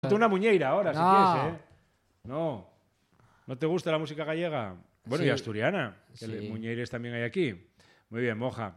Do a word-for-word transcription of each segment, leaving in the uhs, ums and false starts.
Ponte una muñeira ahora, No. si quieres, ¿eh? No. ¿No te gusta la música gallega? Bueno, Sí. y asturiana, que Sí. muñeires también hay aquí. Muy bien, Moja.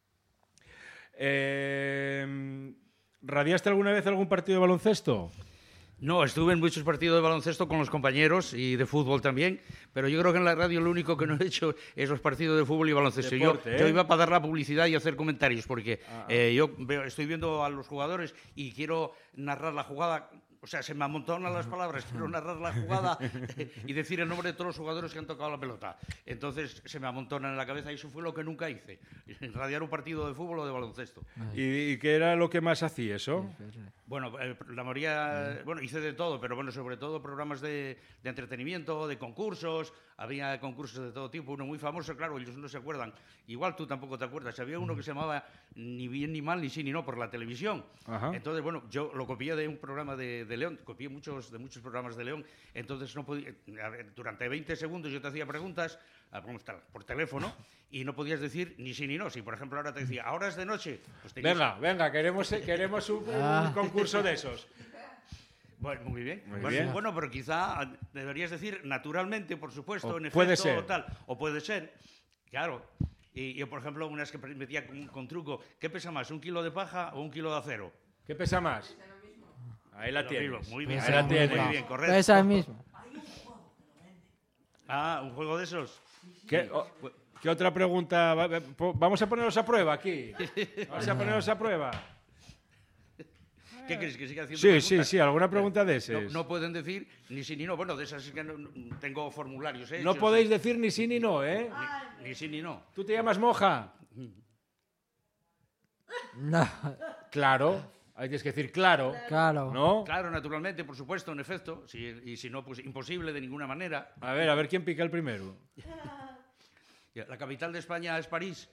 Eh, ¿Radiaste alguna vez algún partido de baloncesto? No, estuve en muchos partidos de baloncesto con los compañeros y de fútbol también, pero yo creo que en la radio lo único que no he hecho es los partidos de fútbol y baloncesto. Deporte, yo, ¿eh? yo iba para dar la publicidad y hacer comentarios, porque Ah. eh, yo veo, estoy viendo a los jugadores y quiero narrar la jugada. O sea, se me amontonan las palabras, quiero narrar la jugada y decir el nombre de todos los jugadores que han tocado la pelota. Entonces se me amontonan en la cabeza y eso fue lo que nunca hice, radiar un partido de fútbol o de baloncesto. ¿Y, y qué era lo que más hacía eso? Bueno, eh, la mayoría, bueno, hice de todo, pero bueno, sobre todo programas de, de entretenimiento, de concursos, había concursos de todo tipo, uno muy famoso, claro, ellos no se acuerdan, igual tú tampoco te acuerdas, había uno que se llamaba Ni bien ni mal, ni sí ni no, por la televisión. Ajá. Entonces, bueno, yo lo copié de un programa de, de León, copié muchos, de muchos programas de León, entonces no podía, a ver, durante veinte segundos yo te hacía preguntas, ah, vamos, tal, por teléfono, y no podías decir ni sí ni no. Si, por ejemplo, ahora te decía, ahora es de noche, pues tenías... Venga, venga, queremos, queremos un, un Ah. concurso de esos. Bueno, muy bien. Muy bueno, bien. bueno, pero quizá deberías decir naturalmente, por supuesto, O en efecto, puede ser. o tal. O puede ser, claro. Y yo, por ejemplo, unas que metía con, con truco, ¿qué pesa más, un kilo de paja o un kilo de acero? ¿Qué pesa más? Ahí la Lo tienes. mismo, muy bien, Ahí la Pesa tienes. muy bien, correcto. Pesa el mismo. Ah, un juego de esos. ¿Qué, o- qué otra pregunta? Va- va- po- Vamos a ponerlos a prueba aquí. Vamos a ponerlos a prueba. ¿Qué quieres que siga haciendo Sí, preguntas? sí, sí, alguna pregunta de No, esas. no pueden decir ni sí ni no. Bueno, de esas sí que no, no- tengo formularios hechos. No podéis decir ni sí ni no, ¿eh? Ni, ni sí ni no. ¿Tú te llamas Moja? No, Claro. Ahí tienes que decir claro. claro. ¿No? Claro, naturalmente, por supuesto, en efecto. Si, y si no, pues imposible de ninguna manera. A ver, a ver quién pica el primero. La capital de España es París.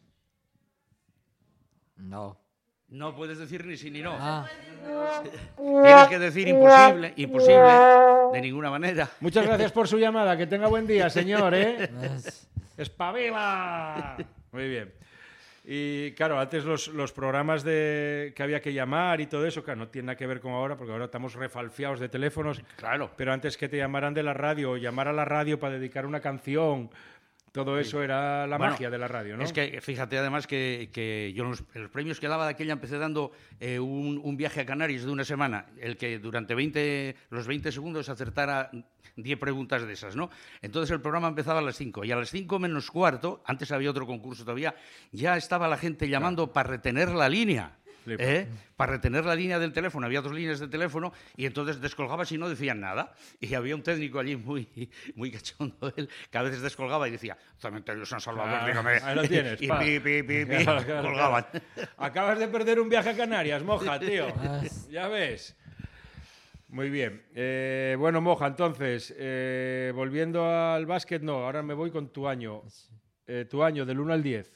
No. No puedes decir ni sí ni no. Ah, Tienes que decir imposible, imposible, de ninguna manera. Muchas gracias por su llamada. Que tenga buen día, señor, ¿eh? es- ¡Espabila! Muy bien. Y claro, antes los, los programas de que había que llamar y todo eso, claro, no tiene nada que ver con ahora, porque ahora estamos refalfiados de teléfonos. Claro. Pero antes que te llamaran de la radio, o llamar a la radio para dedicar una canción, todo eso era la Bueno, magia de la radio, ¿no? Es que fíjate además que, que yo los, los premios que daba de aquella empecé dando eh, un, un viaje a Canarias de una semana, el que durante veinte, los veinte segundos acertara diez preguntas de esas, ¿no? Entonces el programa empezaba a las cinco y a las cinco menos cuarto, antes había otro concurso todavía, ya estaba la gente llamando para retener la línea. Flipa. ¿Eh? Para retener la línea del teléfono, había dos líneas de teléfono y entonces descolgabas y no decían nada. Y había un técnico allí muy, muy cachondo, él, que a veces descolgaba y decía, Cementerio San Salvador, Ah, dígame. ahí lo tienes, Y pa. pi, pi, pi, pi, Claro, claro, colgaban. claro. Acabas de perder un viaje a Canarias, Moja, tío. Ah, Ya ves. Muy bien. Eh, bueno, Moja, entonces, eh, volviendo al básquet, no, ahora me voy con tu año. Eh, tu año, del uno al diez.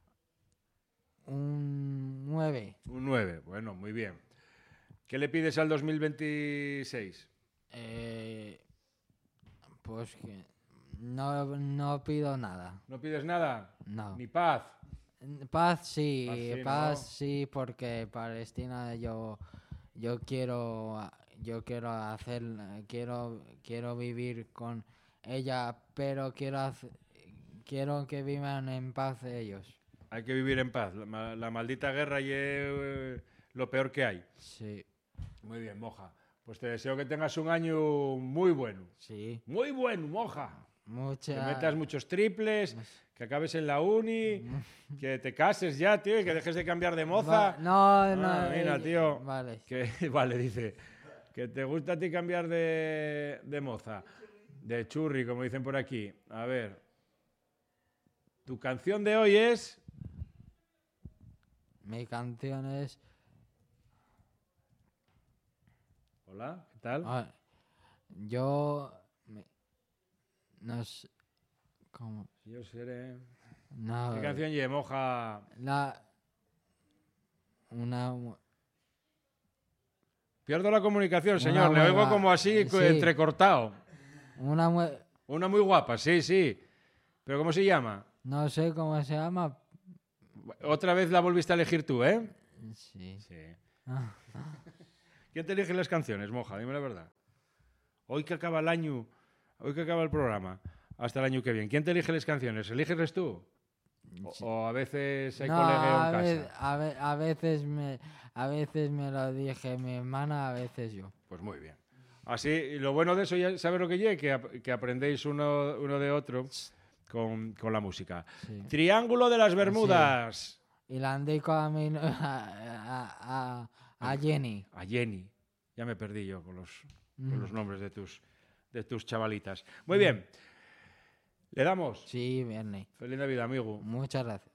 un nueve. Un nueve. Bueno, muy bien. ¿Qué le pides al dos mil veintiséis? Eh, pues que no, no pido nada. ¿No pides nada? No. Ni paz. Paz sí, Paz sí, paz ¿no? sí, porque Palestina yo yo quiero yo quiero hacer quiero quiero vivir con ella, pero quiero hacer, quiero que vivan en paz ellos. Hay que vivir en paz. La, ma- la maldita guerra y eh, lo peor que hay. Sí, Muy bien, Moja. Pues te deseo que tengas un año muy bueno. sí. Muy bueno, Moja. Que Mucha metas muchos triples, que acabes en la uni, que te cases ya, tío, y que dejes de cambiar de moza. Va- no, no. Ah, mira, eh, tío. Vale. Que, vale, dice. Que te gusta a ti cambiar de, de moza. De churri, como dicen por aquí. A ver. Tu canción de hoy es... Mi canción es Hola, ¿qué tal? ah, yo me- no sé cómo Yo seré... no ¿Qué canción lleva, Moja? la una Pierdo la comunicación, Una señor. Le oigo hueva- como así, co- sí. entrecortado. una mue- Una muy guapa, sí, sí. ¿Pero cómo se llama? no sé cómo se llama. Otra vez la volviste a elegir tú, ¿eh? Sí. Sí. Ah, ¿Quién te elige las canciones, Moja? Dime la verdad. Hoy que acaba el año, hoy que acaba el programa, hasta el año que viene, ¿quién te elige las canciones? ¿Eliges tú? O, o a veces hay No, colegueo a, en ve- casa. a, ve- a veces me a veces me lo dije mi hermana, a veces yo. Pues muy bien. Así, y lo bueno de eso, ya sabes lo que llegue, que, ap- que aprendéis uno, uno de otro con, con la música. Sí. Triángulo de las Bermudas. Y la indico a, mi, no- a, a, a, a Jenny. A Jenny. Ya me perdí yo con los, con Mm. los nombres de tus, de tus chavalitas. Muy bien. Le damos. Sí, Bernie. Feliz Navidad, amigo. Muchas gracias.